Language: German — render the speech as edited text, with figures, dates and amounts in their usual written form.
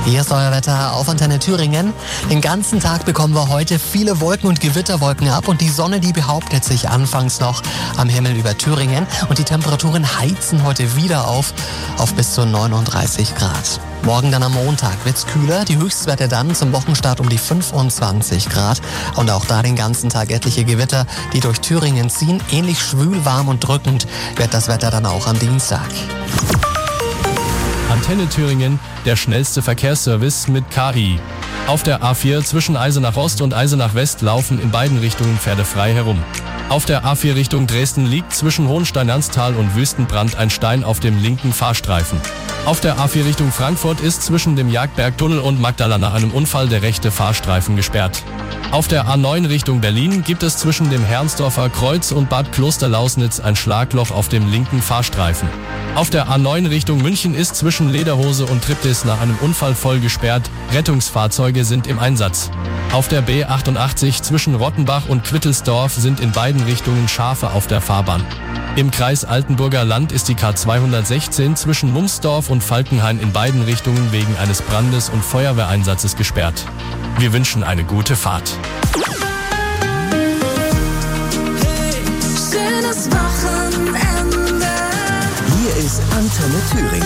Hier ist euer Wetter auf Antenne Thüringen. Den ganzen Tag bekommen wir heute viele Wolken und Gewitterwolken ab und die Sonne, die behauptet sich anfangs noch am Himmel über Thüringen und die Temperaturen heizen heute wieder auf bis zu 39 Grad. Morgen dann am Montag wird's kühler, die Höchstwerte dann zum Wochenstart um die 25 Grad und auch da den ganzen Tag etliche Gewitter, die durch Thüringen ziehen. Ähnlich schwül, warm und drückend wird das Wetter dann auch am Dienstag. Antenne Thüringen, der schnellste Verkehrsservice mit KI. Auf der A4 zwischen Eisenach Ost und Eisenach West laufen in beiden Richtungen Pferde frei herum. Auf der A4 Richtung Dresden liegt zwischen Hohenstein-Ernsthal und Wüstenbrand ein Stein auf dem linken Fahrstreifen. Auf der A4 Richtung Frankfurt ist zwischen dem Jagdbergtunnel und Magdala nach einem Unfall der rechte Fahrstreifen gesperrt. Auf der A9 Richtung Berlin gibt es zwischen dem Herrnsdorfer Kreuz und Bad Klosterlausnitz ein Schlagloch auf dem linken Fahrstreifen. Auf der A9 Richtung München ist zwischen Lederhose und Triptis nach einem Unfall voll gesperrt. Rettungsfahrzeuge sind im Einsatz. Auf der B88 zwischen Rottenbach und Quittelsdorf sind in beiden Richtungen Schafe auf der Fahrbahn. Im Kreis Altenburger Land ist die K216 zwischen Mumsdorf und Falkenhain in beiden Richtungen wegen eines Brandes und Feuerwehreinsatzes gesperrt. Wir wünschen eine gute Fahrt. Hey, schönes Wochenende. Hier ist Antenne Thüringen.